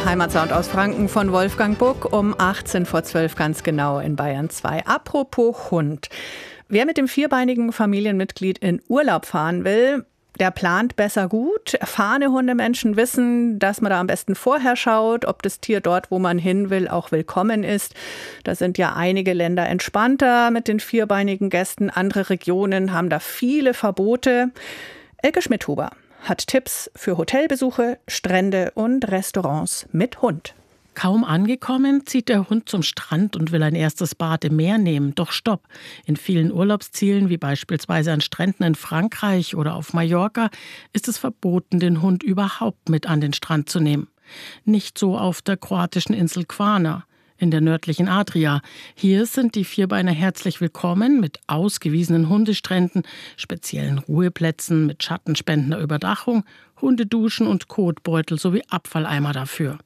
Heimatsound aus Franken von Wolfgang Buck um 18 vor 12 ganz genau in Bayern 2. Apropos Hund. Wer mit dem vierbeinigen Familienmitglied in Urlaub fahren will, der plant besser gut. Erfahrene Hundemenschen wissen, dass man da am besten vorher schaut, ob das Tier dort, wo man hin will, auch willkommen ist. Da sind ja einige Länder entspannter mit den vierbeinigen Gästen. Andere Regionen haben da viele Verbote. Elke Schmidhuber hat Tipps für Hotelbesuche, Strände und Restaurants mit Hund. Kaum angekommen, zieht der Hund zum Strand und will ein erstes Bad im Meer nehmen. Doch stopp! In vielen Urlaubszielen, wie beispielsweise an Stränden in Frankreich oder auf Mallorca, ist es verboten, den Hund überhaupt mit an den Strand zu nehmen. Nicht so auf der kroatischen Insel Kvarner in der nördlichen Adria. Hier sind die Vierbeiner herzlich willkommen mit ausgewiesenen Hundestränden, speziellen Ruheplätzen mit schattenspendender Überdachung, Hundeduschen und Kotbeutel sowie Abfalleimer dafür.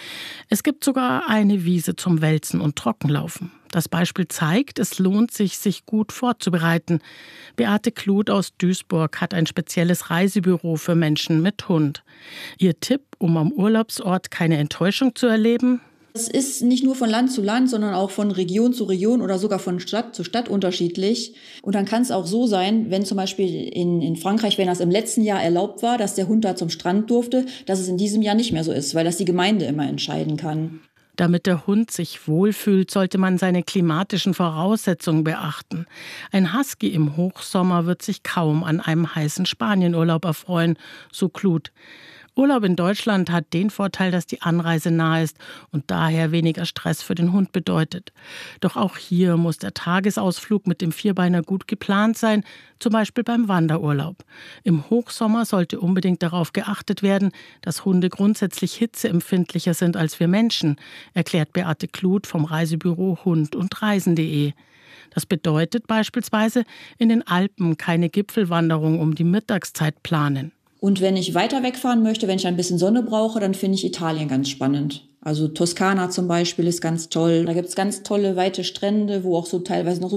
Es gibt sogar eine Wiese zum Wälzen und Trockenlaufen. Das Beispiel zeigt, es lohnt sich, sich gut vorzubereiten. Beate Kluth aus Duisburg hat ein spezielles Reisebüro für Menschen mit Hund. Ihr Tipp, um am Urlaubsort keine Enttäuschung zu erleben? Es ist nicht nur von Land zu Land, sondern auch von Region zu Region oder sogar von Stadt zu Stadt unterschiedlich. Und dann kann es auch so sein, wenn zum Beispiel in Frankreich, wenn das im letzten Jahr erlaubt war, dass der Hund da zum Strand durfte, dass es in diesem Jahr nicht mehr so ist, weil das die Gemeinde immer entscheiden kann. Damit der Hund sich wohlfühlt, sollte man seine klimatischen Voraussetzungen beachten. Ein Husky im Hochsommer wird sich kaum an einem heißen Spanienurlaub erfreuen, so Kluth. Urlaub in Deutschland hat den Vorteil, dass die Anreise nah ist und daher weniger Stress für den Hund bedeutet. Doch auch hier muss der Tagesausflug mit dem Vierbeiner gut geplant sein, zum Beispiel beim Wanderurlaub. Im Hochsommer sollte unbedingt darauf geachtet werden, dass Hunde grundsätzlich hitzeempfindlicher sind als wir Menschen, erklärt Beate Kluth vom Reisebüro Hund und Reisen.de. Das bedeutet beispielsweise in den Alpen keine Gipfelwanderung um die Mittagszeit planen. Und wenn ich weiter wegfahren möchte, wenn ich ein bisschen Sonne brauche, dann finde ich Italien ganz spannend. Also Toskana zum Beispiel ist ganz toll. Da gibt es ganz tolle, weite Strände, wo auch so teilweise noch so